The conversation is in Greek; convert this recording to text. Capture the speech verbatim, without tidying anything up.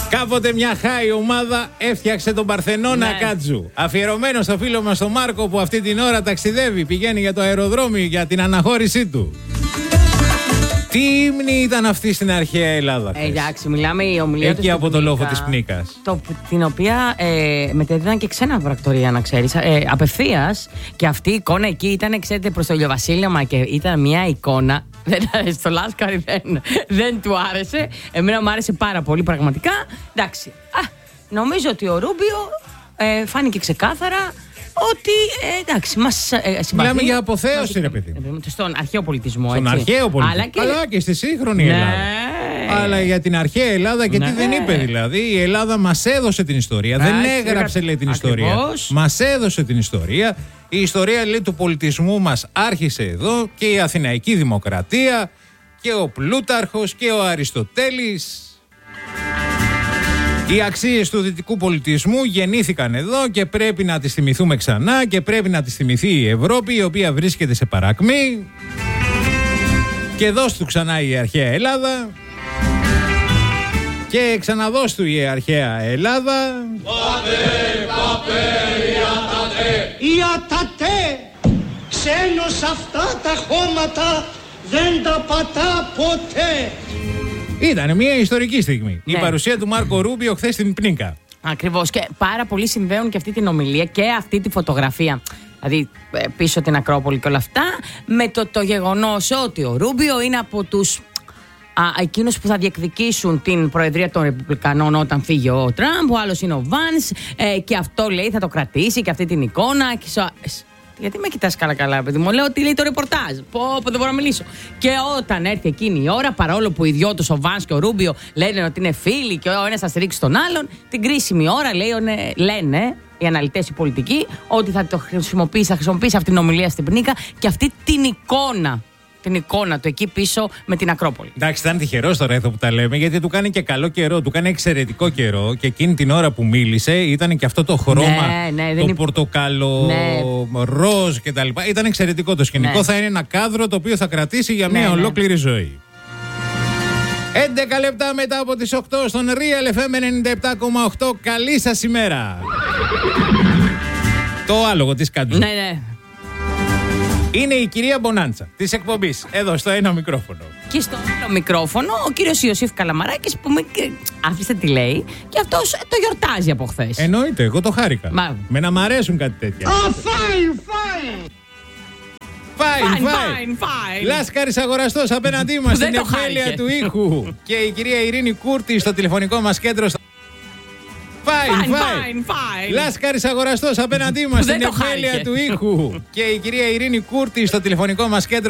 Κάποτε μια χάη ομάδα έφτιαξε τον Παρθενώνα Ναι. Κάτζου. Αφιερωμένο στο φίλο μας τον Μάρκο που αυτή την ώρα ταξιδεύει, πηγαίνει για το αεροδρόμιο για την αναχώρησή του. Τι ύμνη ήταν αυτή στην αρχαία Ελλάδα? Ε, εντάξει, μιλάμε η ομιλία του. Εκεί από το λόγο της Πνίκας. Το, την οποία ε, μετέδιδαν και ξένα πρακτορία, να ξέρεις. Ε, απευθείας. Και αυτή η εικόνα εκεί ήταν, ξέρετε, προς το ηλιοβασίλεμα και ήταν μια εικόνα. Δεν άρεσε το Λάσκαρη, δεν, δεν του άρεσε. Εμένα μου άρεσε πάρα πολύ, πραγματικά. Εντάξει. Α, νομίζω ότι ο Ρούμπιο ε, φάνηκε ξεκάθαρα ότι ε, εντάξει, μας ε, συμπαθεί. Μιλάμε για αποθέωση, ρε παιδί. Στον αρχαίο πολιτισμό. Στον έτσι. αρχαίο πολιτισμό. Αλλά και, Αλλά και στη σύγχρονη ναι. Ελλάδα. Αλλά για την αρχαία Ελλάδα και ναι. τι δεν είπε δηλαδή. Η Ελλάδα μας έδωσε την ιστορία. Δεν έγραψε, λέει, την Ακριβώς. ιστορία. Μας έδωσε την ιστορία. Η ιστορία, λέει, του πολιτισμού μας άρχισε εδώ και η Αθηναϊκή Δημοκρατία και ο Πλούταρχος και ο Αριστοτέλης. Οι αξίες του δυτικού πολιτισμού γεννήθηκαν εδώ και πρέπει να τις θυμηθούμε ξανά και πρέπει να τις θυμηθεί η Ευρώπη, η οποία βρίσκεται σε παρακμή. Και δώσ' του ξανά η αρχαία Ελλάδα. Και ξαναδώσ' του η αρχαία Ελλάδα. Παπέ, παπέ, ιατατέ. Ιατατέ, ξένος αυτά τα χώματα δεν τα πατά ποτέ. Ήταν μια ιστορική στιγμή. Ναι. Η παρουσία του Μάρκο Ρούμπιο χθες στην Πνίκα. Ακριβώς. Και πάρα πολλοί συνδέουν και αυτή την ομιλία και αυτή τη φωτογραφία. Δηλαδή πίσω την Ακρόπολη και όλα αυτά. Με το, το γεγονός ότι ο Ρούμπιο είναι από τους α, εκείνους που θα διεκδικήσουν την προεδρία των Ρεπουμπλικανών όταν φύγει ο Τραμπ. Ο άλλος είναι ο Βάνς. Ε, και αυτό, λέει, θα το κρατήσει και αυτή την εικόνα. Και σο... Γιατί με κοιτάς καλά-καλά, παιδί μου? Λέω ότι λέει το ρεπορτάζ. Πω, πω, δεν μπορώ να μιλήσω. Και όταν έρθει εκείνη η ώρα, παρόλο που οι δυο τους, ο Βάνς και ο Ρούμπιο, λένε ότι είναι φίλοι και ο ένας θα στηρίξει τον άλλον, την κρίσιμη ώρα λένε, λένε οι αναλυτές, οι πολιτικοί, ότι θα το χρησιμοποιήσει, θα χρησιμοποιήσει αυτή την ομιλία στην Πνίκα και αυτή την εικόνα. Την εικόνα του εκεί πίσω με την Ακρόπολη. Εντάξει, ήταν τυχερός τώρα εδώ που τα λέμε, γιατί του κάνει και καλό καιρό, του κάνει εξαιρετικό καιρό και εκείνη την ώρα που μίλησε ήταν και αυτό το χρώμα, ναι, ναι, το δεν πορτοκάλο, ναι. ροζ κτλ. Ήταν εξαιρετικό το σκηνικό. Ναι. Θα είναι ένα κάδρο το οποίο θα κρατήσει για μια ναι, ολόκληρη ναι. ζωή. έντεκα λεπτά μετά από τις οκτώ στον Real εφ εμ ενενήντα επτά κόμμα οκτώ. Καλή σας ημέρα. Το άλογο της Κάτζου. Ναι, ναι. Είναι η κυρία Μπονάντσα της εκπομπής, εδώ στο ένα μικρόφωνο. Και στο άλλο μικρόφωνο ο κύριος Ιωσήφ Καλαμαράκης που με άφησε τι λέει και αυτός το γιορτάζει από χθες. Εννοείται, εγώ το χάρηκα. Μα... Με να μ' αρέσουν κάτι τέτοια. Α, fine, fine. Fine, Fine, fine. fine, fine. Λάσκαρης αγοραστός απέναντί μας Δεν στην το επέλεια χάρηκε. του ήχου. Και η κυρία Ειρήνη Κούρτη στο τηλεφωνικό μας κέντρο. Fine, Fine, fine. fine, fine. Λάσκαρης αγοραστός απέναντί μας Δεν στην το επέλεια χάρηκε. του ήχου. Και η κυρία Ειρήνη Κούρτη στο τηλεφωνικό μας κέντρο.